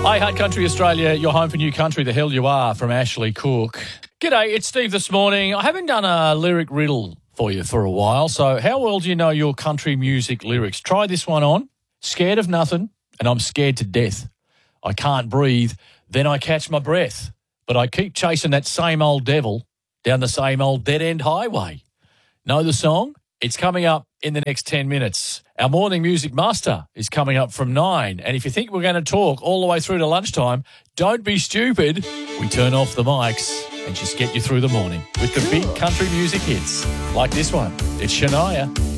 Hey, Hot Country Australia, your home for new country, the hell you are, from Ashley Cook. G'day, it's Steve this morning. I haven't done a lyric riddle for you for a while, so how well do you know your country music lyrics? Try this one on. Scared of nothing, and I'm scared to death. I can't breathe, then I catch my breath. But I keep chasing that same old devil down the same old dead-end highway. Know the song? It's coming up in the next 10 minutes. Our morning music master is coming up from 9. And if you think we're going to talk all the way through to lunchtime, don't be stupid. We turn off the mics and just get you through the morning with the big country music hits like this one. It's Shania.